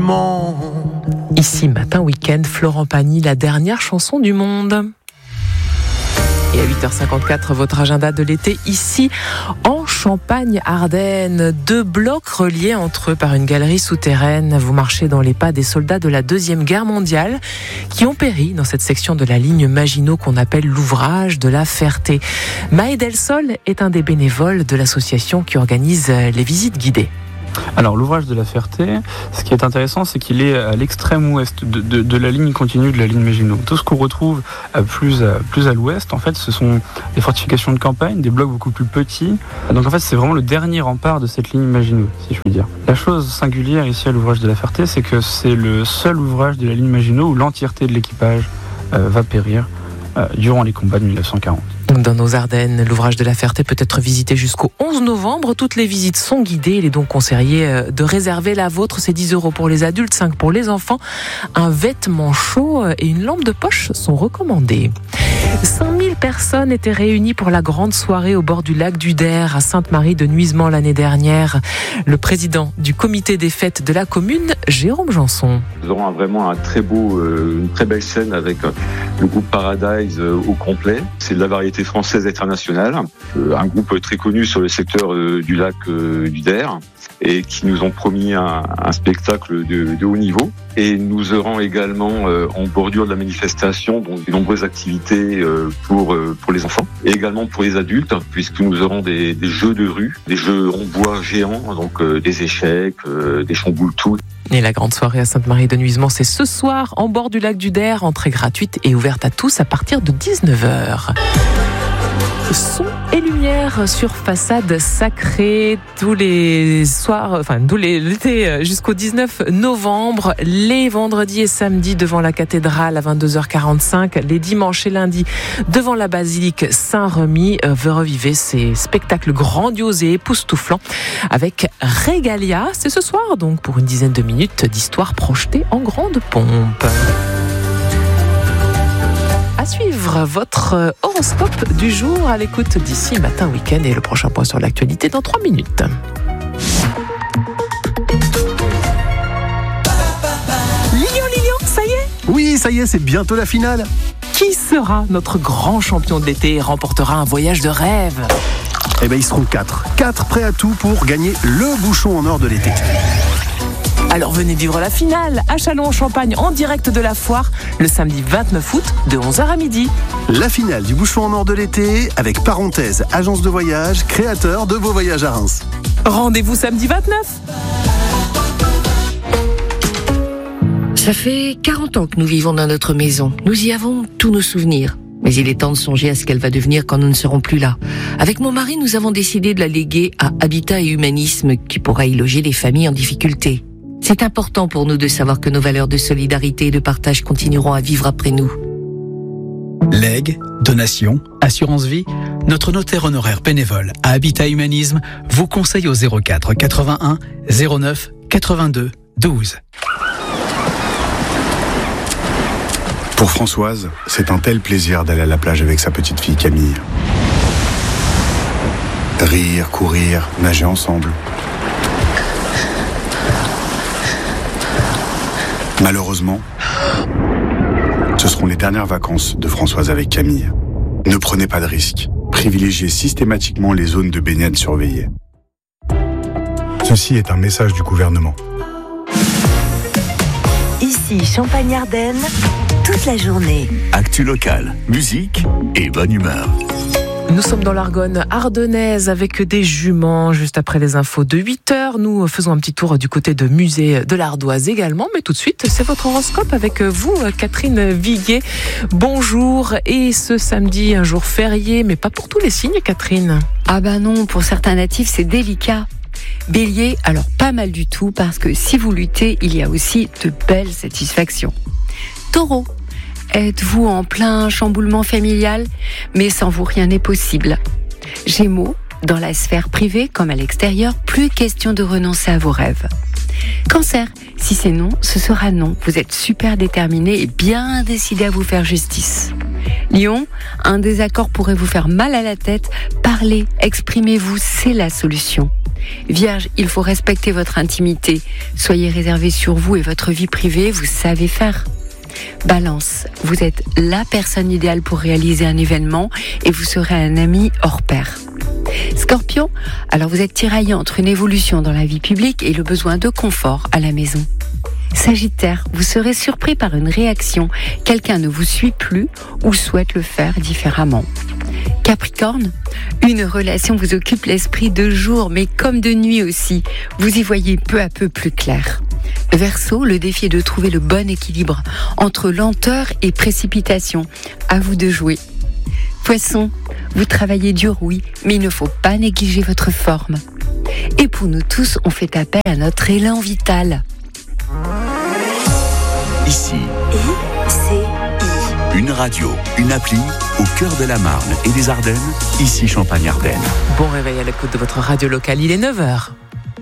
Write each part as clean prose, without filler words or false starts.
monde. Ici, Matin Week-end, Florent Pagny, la dernière chanson du monde. Et à 8h54, votre agenda de l'été ici en Champagne-Ardenne. 2 blocs reliés entre eux par une galerie souterraine. Vous marchez dans les pas des soldats de la Deuxième Guerre mondiale qui ont péri dans cette section de la ligne Maginot qu'on appelle l'ouvrage de la Ferté. Maë Delsol est un des bénévoles de l'association qui organise les visites guidées. Alors l'ouvrage de la Ferté, ce qui est intéressant, c'est qu'il est à l'extrême ouest de la ligne continue de la ligne Maginot. Tout ce qu'on retrouve plus à l'ouest, en fait, ce sont des fortifications de campagne, des blocs beaucoup plus petits. Donc en fait, c'est vraiment le dernier rempart de cette ligne Maginot, si je puis dire. La chose singulière ici à l'ouvrage de la Ferté, c'est que c'est le seul ouvrage de la ligne Maginot où l'entièreté de l'équipage va périr durant les combats de 1940. Dans nos Ardennes, l'ouvrage de la Ferté peut être visité jusqu'au 11 novembre. Toutes les visites sont guidées. Il est donc conseillé de réserver la vôtre. C'est 10 € pour les adultes, 5 pour les enfants. Un vêtement chaud et une lampe de poche sont recommandés. 5000 personnes étaient réunies pour la grande soirée au bord du lac du Der à Sainte-Marie de Nuisement l'année dernière. Le président du comité des fêtes de la commune, Jérôme Janson. Nous aurons vraiment une très belle scène avec le groupe Paradise au complet. C'est de la variété française internationale, un groupe très connu sur le secteur du lac du Der et qui nous ont promis un spectacle de haut niveau. Et nous aurons également en bordure de la manifestation donc de nombreuses activités pour les enfants et également pour les adultes, puisque nous aurons des jeux de rue, des jeux en bois géants, donc des échecs, des chamboule-tout. Et la grande soirée à Sainte-Marie de Nuisement, c'est ce soir en bord du lac du Der, entrée gratuite et ouverte à tous à partir de 19h. Son et lumière sur façade sacrée tous les soirs, l'été jusqu'au 19 novembre, les vendredis et samedis devant la cathédrale à 22h45, les dimanches et lundis devant la basilique Saint-Remi. Revivez ces spectacles grandioses et époustouflants avec Régalia. C'est ce soir donc pour une dizaine de minutes d'histoire projetée en grande pompe. À suivre votre horoscope du jour à l'écoute d'ici Matin Week-end et le prochain point sur l'actualité dans 3 minutes. Lyon, ça y est ? Oui, ça y est, c'est bientôt la finale. Qui sera notre grand champion de l'été et remportera un voyage de rêve ? Eh bien, ils seront 4. 4 prêts à tout pour gagner le bouchon en or de l'été. Alors venez vivre la finale à Châlons-en-Champagne en direct de la foire le samedi 29 août de 11h à midi. La finale du bouchon en or de l'été avec Parenthèse, agence de voyage, créateur de vos voyages à Reims. Rendez-vous samedi 29. Ça fait 40 ans que nous vivons dans notre maison. Nous y avons tous nos souvenirs. Mais il est temps de songer à ce qu'elle va devenir quand nous ne serons plus là. Avec mon mari, nous avons décidé de la léguer à Habitat et Humanisme qui pourra y loger les familles en difficulté. C'est important pour nous de savoir que nos valeurs de solidarité et de partage continueront à vivre après nous. Legs, donations, assurance vie, notre notaire honoraire bénévole à Habitat Humanisme vous conseille au 04 81 09 82 12. Pour Françoise, c'est un tel plaisir d'aller à la plage avec sa petite fille Camille. Rire, courir, nager ensemble. Malheureusement, ce seront les dernières vacances de Françoise avec Camille. Ne prenez pas de risques. Privilégiez systématiquement les zones de baignade surveillées. Ceci est un message du gouvernement. Ici, Champagne-Ardenne, toute la journée. Actu locale, musique et bonne humeur. Nous sommes dans l'Argonne ardennaise avec des juments juste après les infos de 8h. Nous faisons un petit tour du côté de musée de l'Ardoise également. Mais tout de suite, c'est votre horoscope avec vous, Catherine Viguier. Bonjour. Et ce samedi, un jour férié, mais pas pour tous les signes, Catherine. Ah ben non, pour certains natifs, c'est délicat. Bélier, alors pas mal du tout, parce que si vous luttez, il y a aussi de belles satisfactions. Taureau, êtes-vous en plein chamboulement familial, mais sans vous rien n'est possible. Gémeaux, dans la sphère privée comme à l'extérieur, plus question de renoncer à vos rêves. Cancer, si c'est non, ce sera non. Vous êtes super déterminé et bien décidé à vous faire justice. Lion, un désaccord pourrait vous faire mal à la tête. Parlez, exprimez-vous, c'est la solution. Vierge, il faut respecter votre intimité. Soyez réservé sur vous et votre vie privée, vous savez faire. Balance, vous êtes la personne idéale pour réaliser un événement et vous serez un ami hors pair. Scorpion, alors vous êtes tiraillé entre une évolution dans la vie publique et le besoin de confort à la maison. Sagittaire, vous serez surpris par une réaction. Quelqu'un ne vous suit plus ou souhaite le faire différemment. Capricorne, une relation vous occupe l'esprit de jour, mais comme de nuit aussi. Vous y voyez peu à peu plus clair. Verseau, le défi est de trouver le bon équilibre entre lenteur et précipitation. À vous de jouer. Poisson, vous travaillez dur, oui, mais il ne faut pas négliger votre forme. Et pour nous tous, on fait appel à notre élan vital. Ici, une radio, une appli au cœur de la Marne et des Ardennes, ici Champagne-Ardenne. Bon réveil à l'écoute de votre radio locale, il est 9h.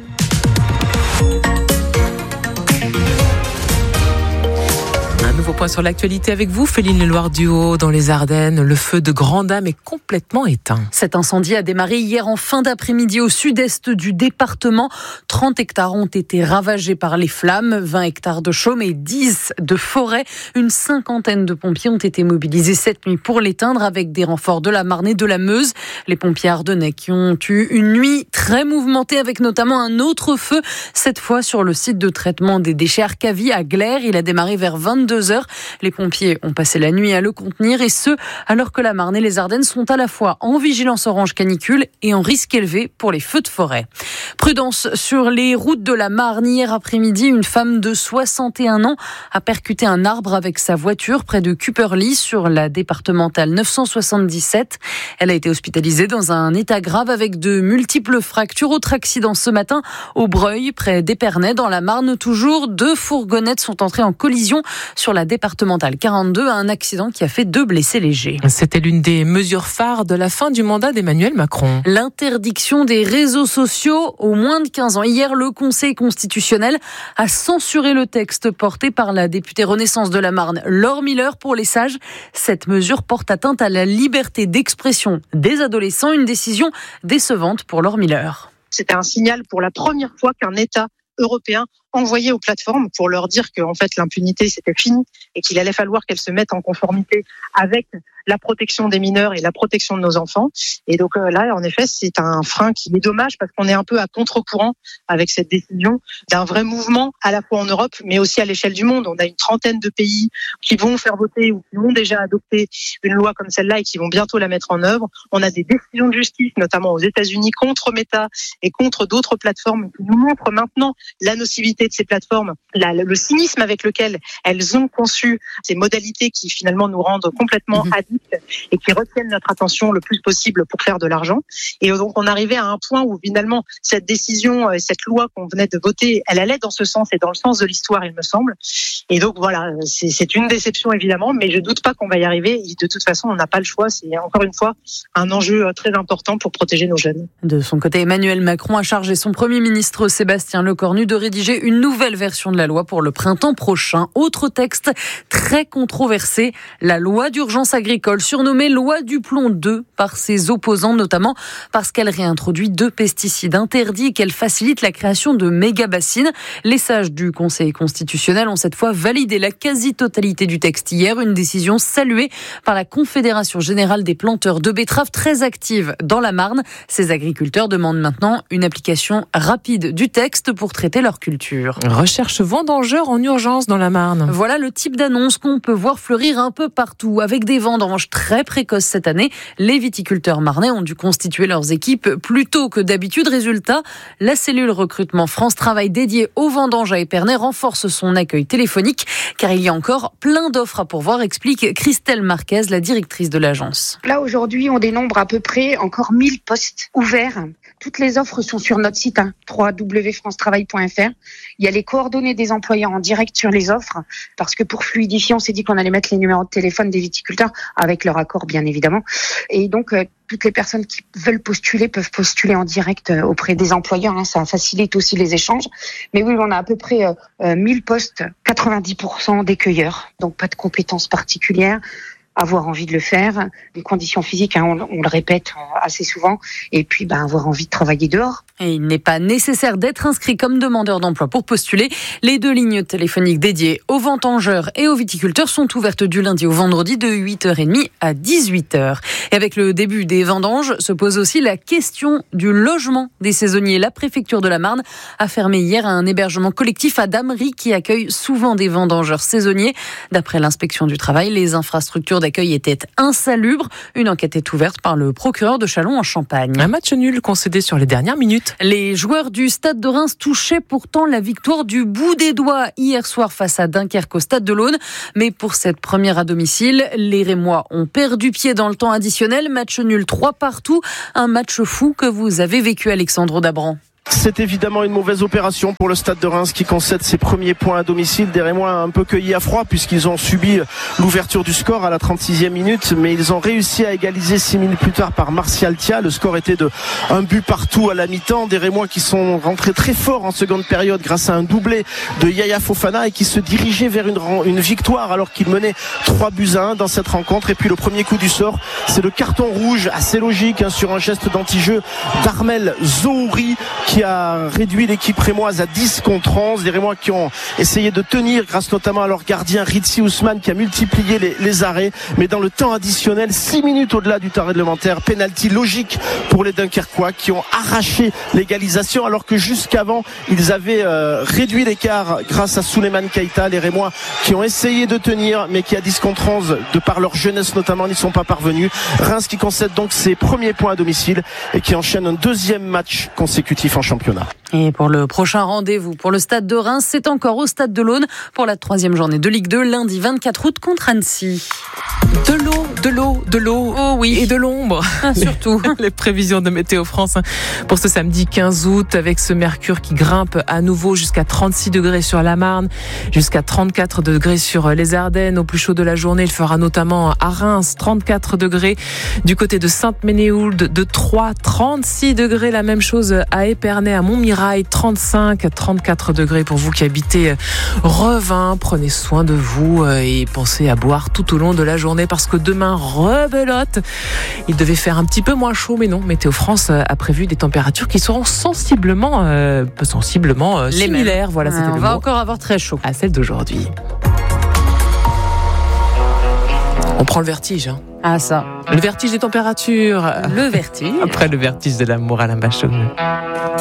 Un nouveau point sur l'actualité avec vous, Féline Loire-du-Haut, dans les Ardennes. Le feu de Grand'Âme est complètement éteint. Cet incendie a démarré hier en fin d'après-midi au sud-est du département. 30 hectares ont été ravagés par les flammes, 20 hectares de chaume et 10 de forêt. Une cinquantaine de pompiers ont été mobilisés cette nuit pour l'éteindre avec des renforts de la Marne et de la Meuse. Les pompiers ardennais qui ont eu une nuit très mouvementée avec notamment un autre feu, cette fois sur le site de traitement des déchets Arcavie à Gleyre. Il a démarré vers 22h. Les pompiers ont passé la nuit à le contenir et ce, alors que la Marne et les Ardennes sont à la fois en vigilance orange canicule et en risque élevé pour les feux de forêt. Prudence sur les routes de la Marne. Hier après-midi, une femme de 61 ans a percuté un arbre avec sa voiture près de Cupperley sur la départementale 977. Elle a été hospitalisée dans un état grave avec de multiples fractures. Autre accident ce matin au Breuil, près d'Épernay, dans la Marne. Toujours 2 fourgonnettes sont entrées en collision sur la départementale 42, un accident qui a fait 2 blessés légers. C'était l'une des mesures phares de la fin du mandat d'Emmanuel Macron. L'interdiction des réseaux sociaux aux moins de 15 ans. Hier, le Conseil constitutionnel a censuré le texte porté par la députée Renaissance de la Marne, Laure Miller, pour les sages. Cette mesure porte atteinte à la liberté d'expression des adolescents, une décision décevante pour Laure Miller. C'était un signal pour la première fois qu'un État européen envoyé aux plateformes pour leur dire que en fait l'impunité c'était fini et qu'il allait falloir qu'elles se mettent en conformité avec la protection des mineurs et la protection de nos enfants. Et donc là, en effet, c'est un frein qui est dommage parce qu'on est un peu à contre-courant avec cette décision d'un vrai mouvement à la fois en Europe mais aussi à l'échelle du monde. On a une trentaine de pays qui vont faire voter ou qui ont déjà adopté une loi comme celle-là et qui vont bientôt la mettre en œuvre. On a des décisions de justice, notamment aux États-Unis, contre Meta et contre d'autres plateformes qui nous montrent maintenant la nocivité de ces plateformes, le cynisme avec lequel elles ont conçu ces modalités qui finalement nous rendent complètement addicts et qui retiennent notre attention le plus possible pour faire de l'argent. Et donc on arrivait à un point où finalement cette décision, cette loi qu'on venait de voter, elle allait dans ce sens et dans le sens de l'histoire, il me semble. Et donc voilà, c'est une déception évidemment, mais je doute pas qu'on va y arriver. De toute façon, on n'a pas le choix. C'est encore une fois un enjeu très important pour protéger nos jeunes. De son côté, Emmanuel Macron a chargé son Premier ministre Sébastien Lecornu de rédiger une nouvelle version de la loi pour le printemps prochain. Autre texte très controversé, la loi d'urgence agricole, surnommée loi du plomb 2 par ses opposants, notamment parce qu'elle réintroduit 2 pesticides interdits et qu'elle facilite la création de méga-bassines. Les sages du Conseil constitutionnel ont cette fois validé la quasi-totalité du texte hier, une décision saluée par la Confédération générale des planteurs de betteraves, très active dans la Marne. Ces agriculteurs demandent maintenant une application rapide du texte pour traiter leur culture. Recherche vendangeurs en urgence dans la Marne. Voilà le type d'annonce qu'on peut voir fleurir un peu partout. Avec des vendanges très précoces cette année, les viticulteurs marnais ont dû constituer leurs équipes plus tôt que d'habitude. Résultat, la cellule recrutement France Travail dédiée aux vendanges à Épernay renforce son accueil téléphonique car il y a encore plein d'offres à pourvoir, explique Christelle Marquez, la directrice de l'agence. Là aujourd'hui, on dénombre à peu près encore 1000 postes ouverts. Toutes les offres sont sur notre site www.francetravail.fr. Il y a les coordonnées des employeurs en direct sur les offres parce que pour fluidifier, on s'est dit qu'on allait mettre les numéros de téléphone des viticulteurs avec leur accord bien évidemment. Et donc toutes les personnes qui veulent postuler peuvent postuler en direct auprès des employeurs. Ça facilite aussi les échanges. Mais oui, on a à peu près 1000 postes, 90% des cueilleurs. Donc pas de compétences particulières. avoir envie de le faire, les conditions physiques, on le répète assez souvent, et puis avoir envie de travailler dehors. Et il n'est pas nécessaire d'être inscrit comme demandeur d'emploi pour postuler. Les 2 lignes téléphoniques dédiées aux vendangeurs et aux viticulteurs sont ouvertes du lundi au vendredi de 8h30 à 18h. Et avec le début des vendanges se pose aussi la question du logement des saisonniers. La préfecture de la Marne a fermé hier un hébergement collectif à Damery qui accueille souvent des vendangeurs saisonniers. D'après l'inspection du travail, les infrastructures d'accueil étaient insalubres. Une enquête est ouverte par le procureur de Châlons en Champagne. Un match nul concédé sur les dernières minutes. Les joueurs du Stade de Reims touchaient pourtant la victoire du bout des doigts hier soir face à Dunkerque au Stade de l'Aune. Mais pour cette première à domicile, les Rémois ont perdu pied dans le temps additionnel. Match nul 3-3. Un match fou que vous avez vécu, Alexandre Dabran. C'est évidemment une mauvaise opération pour le Stade de Reims qui concède ses premiers points à domicile. Des Rémois un peu cueillis à froid puisqu'ils ont subi l'ouverture du score à la 36e minute, mais ils ont réussi à égaliser 6 minutes plus tard par Martial Thia. Le score était de 1 but partout à la mi-temps. Des Rémois qui sont rentrés très fort en seconde période grâce à un doublé de Yaya Fofana et qui se dirigeaient vers une victoire alors qu'ils menaient 3-1 dans cette rencontre. Et puis le premier coup du sort, c'est le carton rouge assez logique sur un geste d'anti-jeu d'Armel Zouri qui a réduit l'équipe rémoise à 10 contre 11. Les Rémois qui ont essayé de tenir grâce notamment à leur gardien Ritsi Ousmane qui a multiplié les arrêts. Mais dans le temps additionnel, 6 minutes au-delà du temps réglementaire, pénalty logique pour les Dunkerquois qui ont arraché l'égalisation alors que jusqu'avant, ils avaient réduit l'écart grâce à Souleymane Keita. Les Rémois qui ont essayé de tenir mais qui à 10 contre 11, de par leur jeunesse notamment, n'y sont pas parvenus. Reims qui concède donc ses premiers points à domicile et qui enchaîne un 2e match consécutif en championnat. Et pour le prochain rendez-vous pour le Stade de Reims, c'est encore au Stade de l'Aune pour la 3e journée de Ligue 2, lundi 24 août contre Annecy. De l'eau, oh oui, et de l'ombre. Surtout. Les prévisions de Météo France pour ce samedi 15 août avec ce mercure qui grimpe à nouveau jusqu'à 36 degrés sur la Marne, jusqu'à 34 degrés sur les Ardennes. Au plus chaud de la journée, il fera notamment à Reims 34 degrés, du côté de Sainte-Ménéhould, de Troyes 36 degrés, la même chose à Épernay, à Montmirail 34 degrés pour vous qui habitez Revin. Prenez soin de vous et pensez à boire tout au long de la journée parce que demain, rebelote. Il devait faire un petit peu moins chaud, mais non. Météo France a prévu des températures qui seront sensiblement similaires. Voilà, c'était on va encore avoir très chaud à celle d'aujourd'hui. On prend le vertige. Ah ça. Le vertige des températures. Le vertige. Après le vertige de l'amour, Alain Bachung.